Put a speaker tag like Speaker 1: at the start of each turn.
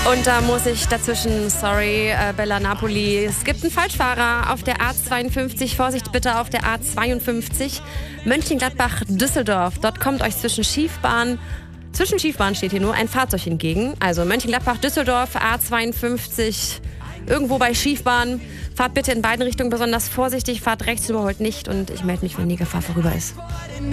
Speaker 1: Und da muss ich dazwischen, sorry, Bella Napoli. Es gibt einen Falschfahrer auf der A52. Vorsicht bitte auf der A52. Mönchengladbach-Düsseldorf. Dort kommt euch zwischen Schiefbahn steht hier nur, ein Fahrzeug entgegen. Also Mönchengladbach-Düsseldorf, A52, irgendwo bei Schiefbahn. Fahrt bitte in beiden Richtungen besonders vorsichtig, fahrt rechts, überholt nicht und ich melde mich, wenn die Gefahr vorüber ist.